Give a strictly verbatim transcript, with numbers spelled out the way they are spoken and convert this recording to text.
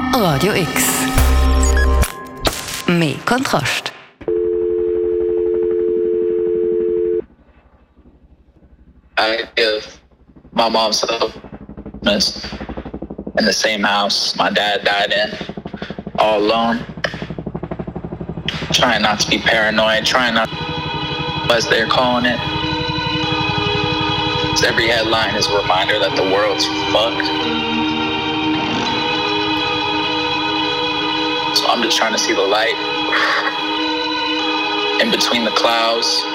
Radio X. Mehr Kontrast. I give my mom some in the same house my dad died in, all alone. Trying not to be paranoid, trying not, as they're calling it. So every headline is a reminder that the world's fucked. So I'm just trying to see the light in between the clouds.